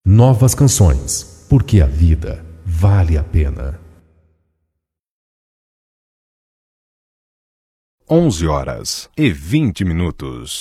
Novas canções, porque a vida vale a pena. 11h20.